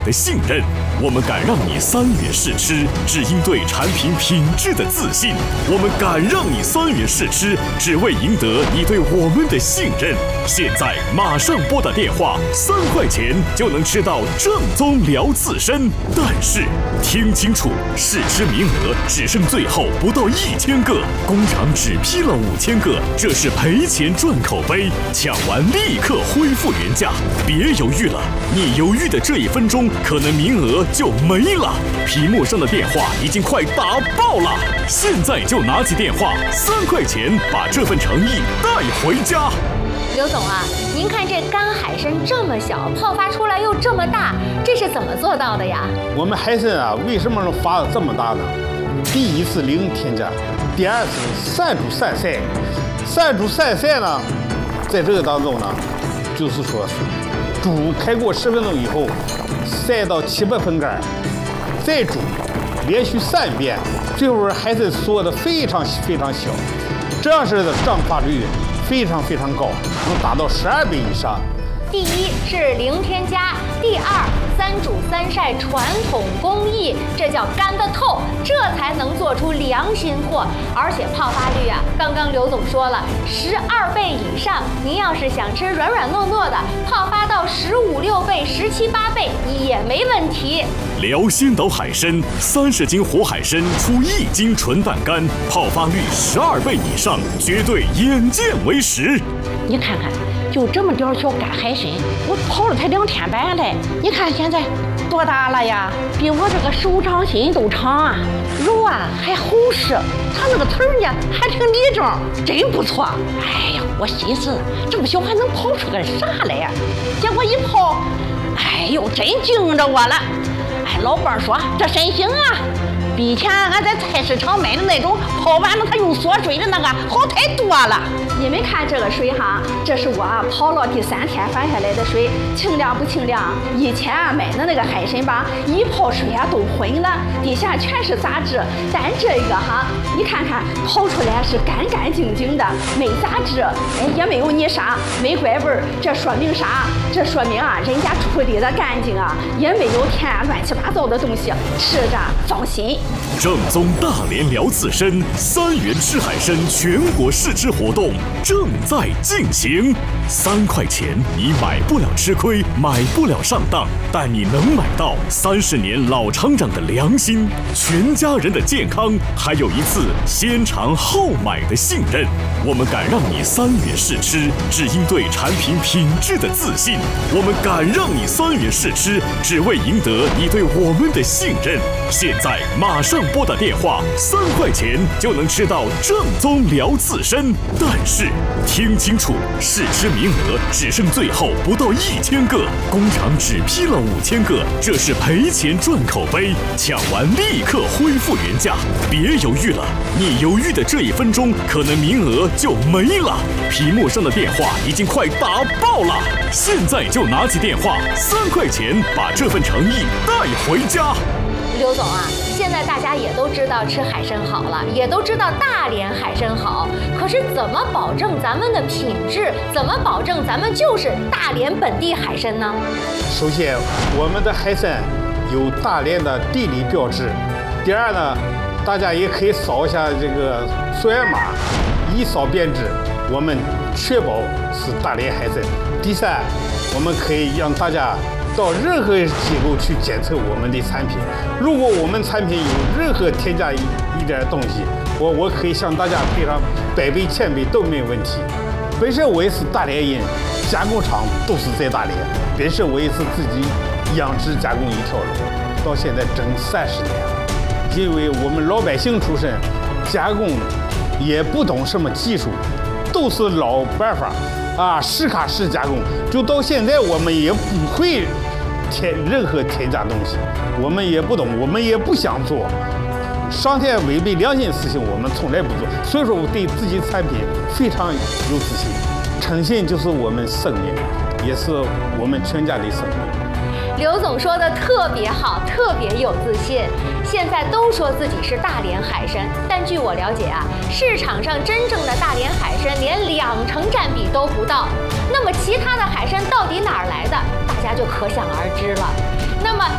的信任，我们敢让你3元试吃，只因对产品品质的自信。我们敢让你3元试吃，只为赢得你对我们的信任。现在马上拨打电话，3块钱就能吃到正宗辽刺身。但是听清楚，试吃名额只剩最后不到1000个，工厂只批了5000个，这是赔钱赚口碑。抢完立刻恢复原价，别犹豫了，你犹豫的这1分钟，可能名额就没了。屏幕上的电话已经快打爆了，现在就拿起电话，3块钱把这份诚意带回家。 刘总啊，您看这干海参这么小，泡发出来又这么大，这是怎么做到的呀？ 我们海参啊，为什么能发得这么大呢？第一是零添加，第二是散煮散晒。散煮散晒呢，在这个当中呢，就是说煮开锅10分钟以后，晒到7、8分干，再煮，连续3遍，最后海参缩得非常非常小，这样式的胀发率非常非常高，能达到12倍以上。 第一是零添加，第二3煮3晒传统工艺，这叫干得透，这才能做出良心货。而且泡发率啊，刚刚刘总说了，12倍以上。您要是想吃软软糯糯的，泡发到15、6倍、17、8倍也没问题。 辽鲜岛海参30斤活海参出1斤纯蛋干，泡发率12倍以上，绝对眼见为实。 你看看，就这么点小干海参，我泡了才2天半嘞。你看现在多大了呀？比我这个手掌心都长啊，肉啊还厚实，它那个刺儿呢还挺立正，真不错。哎呀，我寻思这么小还能泡出个啥来呀？结果一泡，哎呦，真惊着我了。哎，老伴说这参行啊，比以前俺在菜市场买的那种泡完了它用锁水的那个好太多了。 你们看这个水哈，这是我泡了第3天反下来的水，清凉不清凉？以前啊买的那个海参吧，一泡水啊都浑了，底下全是杂质。但这个哈，你看看泡出来是干干净净的，没杂质，哎也没有泥沙，没怪味儿。这说明啥？这说明啊，人家处理的干净啊，也没有添乱七八糟的东西，吃着放心。 正宗大连辽刺参3元吃海参全国试吃活动正在进行，3块钱你买不了吃亏，买不了上当，但你能买到30年老厂长的良心，全家人的健康，还有一次先尝后买的信任。我们敢让你3元试吃，只因对产品品质的自信。我们敢让你3元试吃，只为赢得你对我们的信任。现在马上拨打电话，3块钱就能吃到正宗辽刺参。但是听清楚，试吃名额只剩最后不到1000个，工厂只批了5000个，这是赔钱赚口碑。抢完立刻恢复原价，别犹豫了，你犹豫的这1分钟，可能名额就没了。屏幕上的电话已经快打爆了，现在就拿起电话，3块钱把这份诚意带回家。 刘总啊，现在大家也都知道吃海参好了，也都知道大连海参好，可是怎么保证咱们的品质？怎么保证咱们就是大连本地海参呢？ 首先，我们的海参有大连的地理标志。第二呢，大家也可以扫一下这个溯源码，一扫便知，我们确保是大连海参。第三，我们可以让大家到任何机构去检测我们的产品，如果我们产品有任何添加一点东西，我可以向大家赔偿100倍、1000倍都没问题。本身我也是大连人，加工厂都是在大连，本身我也是自己养殖加工一条龙，到现在整30年了。因为我们老百姓出身，加工也不懂什么技术，都是老办法啊，实卡实加工。就到现在我们也不会任何添加东西，我们也不懂，我们也不想做。上天违背良心的事情，我们从来不做。所以说，我对自己产品非常有自信。诚信就是我们生命，也是我们全家的生命。 刘总说的特别好，特别有自信。现在都说自己是大连海参，但据我了解啊，市场上真正的大连海参连20%占比都不到。那么其他的海参到底哪儿来的？大家就可想而知了。那么